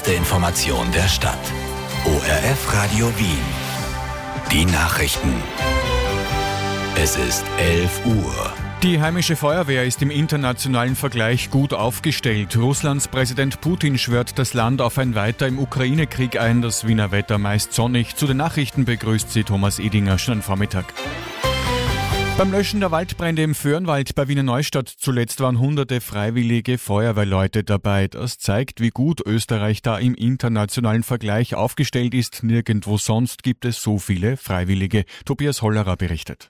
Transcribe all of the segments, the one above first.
erste Information der Stadt. ORF Radio Wien. Die Nachrichten. Es ist 11 Uhr. Die heimische Feuerwehr ist im internationalen Vergleich gut aufgestellt. Russlands Präsident Putin schwört das Land auf ein Weiter im Ukraine-Krieg ein. Das Wiener Wetter meist sonnig. Zu den Nachrichten begrüßt sie Thomas Edinger schon am Vormittag. Beim Löschen der Waldbrände im Föhrenwald bei Wiener Neustadt zuletzt waren hunderte freiwillige Feuerwehrleute dabei. Das zeigt, wie gut Österreich da im internationalen Vergleich aufgestellt ist. Nirgendwo sonst gibt es so viele Freiwillige. Tobias Hollerer berichtet.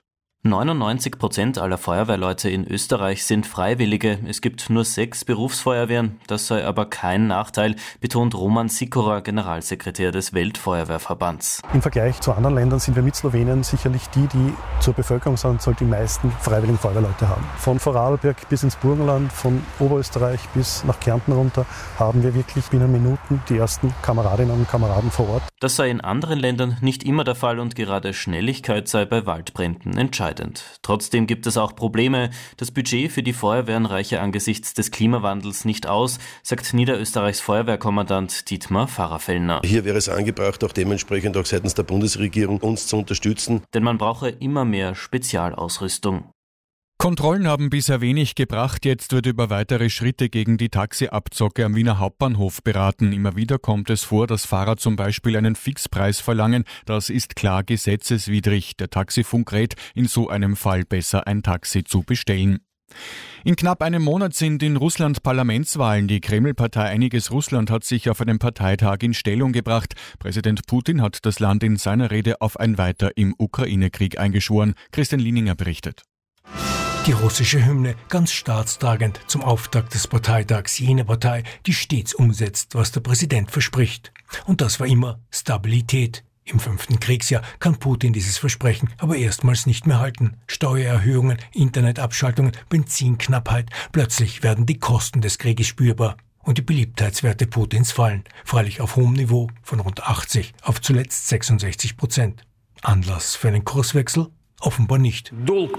99% aller Feuerwehrleute in Österreich sind Freiwillige. Es gibt nur 6 Berufsfeuerwehren. Das sei aber kein Nachteil, betont Roman Sikora, Generalsekretär des Weltfeuerwehrverbands. Im Vergleich zu anderen Ländern sind wir mit Slowenien sicherlich die zur Bevölkerungsanzahl die meisten freiwilligen Feuerwehrleute haben. Von Vorarlberg bis ins Burgenland, von Oberösterreich bis nach Kärnten runter haben wir wirklich binnen Minuten die ersten Kameradinnen und Kameraden vor Ort. Das sei in anderen Ländern nicht immer der Fall und gerade Schnelligkeit sei bei Waldbränden entscheidend. Trotzdem gibt es auch Probleme. Das Budget für die Feuerwehren reiche angesichts des Klimawandels nicht aus, sagt Niederösterreichs Feuerwehrkommandant Dietmar Pfarrer-Fellner. Hier wäre es angebracht, auch dementsprechend auch seitens der Bundesregierung uns zu unterstützen. Denn man brauche immer mehr Spezialausrüstung. Kontrollen haben bisher wenig gebracht. Jetzt wird über weitere Schritte gegen die Taxiabzocke am Wiener Hauptbahnhof beraten. Immer wieder kommt es vor, dass Fahrer zum Beispiel einen Fixpreis verlangen. Das ist klar gesetzeswidrig. Der Taxifunk rät, in so einem Fall besser ein Taxi zu bestellen. In knapp einem Monat sind in Russland Parlamentswahlen. Die Kreml-Partei Einiges Russland hat sich auf einem Parteitag in Stellung gebracht. Präsident Putin hat das Land in seiner Rede auf ein Weiter im Ukraine-Krieg eingeschworen. Christian Lininger berichtet. Die russische Hymne ganz staatstragend zum Auftakt des Parteitags jener Partei, die stets umsetzt, was der Präsident verspricht. Und das war immer Stabilität. Im 5. Kriegsjahr kann Putin dieses Versprechen aber erstmals nicht mehr halten. Steuererhöhungen, Internetabschaltungen, Benzinknappheit. Plötzlich werden die Kosten des Krieges spürbar. Und die Beliebtheitswerte Putins fallen, freilich auf hohem Niveau von rund 80 auf zuletzt 66%. Anlass für einen Kurswechsel? Offenbar nicht.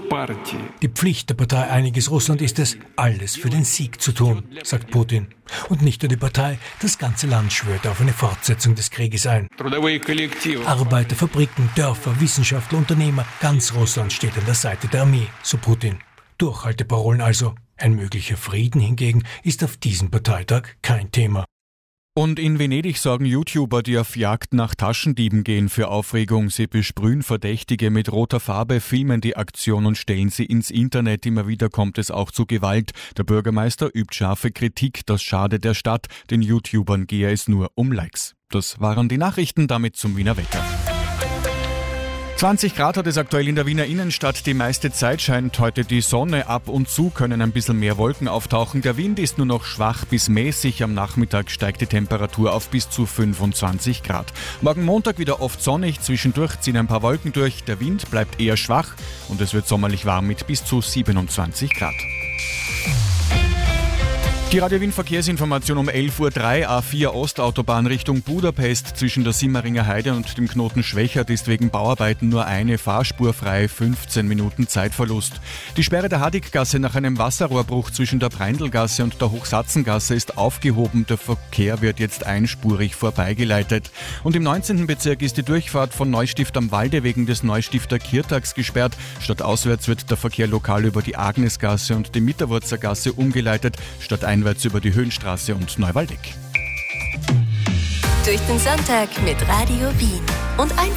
Die Pflicht der Partei Einiges Russland ist es, alles für den Sieg zu tun, sagt Putin. Und nicht nur die Partei, das ganze Land schwört auf eine Fortsetzung des Krieges ein. Arbeiter, Fabriken, Dörfer, Wissenschaftler, Unternehmer, ganz Russland steht an der Seite der Armee, so Putin. Durchhalteparolen also. Ein möglicher Frieden hingegen ist auf diesem Parteitag kein Thema. Und in Venedig sorgen YouTuber, die auf Jagd nach Taschendieben gehen, für Aufregung. Sie besprühen Verdächtige mit roter Farbe, filmen die Aktion und stellen sie ins Internet. Immer wieder kommt es auch zu Gewalt. Der Bürgermeister übt scharfe Kritik. Das schade der Stadt. Den YouTubern gehe es nur um Likes. Das waren die Nachrichten, damit zum Wiener Wetter. 20 Grad hat es aktuell in der Wiener Innenstadt. Die meiste Zeit scheint heute die Sonne. Ab und zu können ein bisschen mehr Wolken auftauchen. Der Wind ist nur noch schwach bis mäßig. Am Nachmittag steigt die Temperatur auf bis zu 25 Grad. Morgen Montag wieder oft sonnig. Zwischendurch ziehen ein paar Wolken durch. Der Wind bleibt eher schwach und es wird sommerlich warm mit bis zu 27 Grad. Die Radio Wien Verkehrsinformation um 11.03 Uhr. A4 Ostautobahn Richtung Budapest zwischen der Simmeringer Heide und dem Knoten Schwächert ist wegen Bauarbeiten nur eine Fahrspur frei, 15 Minuten Zeitverlust. Die Sperre der Hadiggasse nach einem Wasserrohrbruch zwischen der Breindelgasse und der Hochsatzengasse ist aufgehoben. Der Verkehr wird jetzt einspurig vorbeigeleitet. Und im 19. Bezirk ist die Durchfahrt von Neustift am Walde wegen des Neustifter Kirtags gesperrt. Stadtauswärts wird der Verkehr lokal über die Agnesgasse und die Mitterwurzer Gasse umgeleitet, stadteinwärts über die Höhenstraße und Neuwaldeck. Durch den Sonntag mit Radio Wien und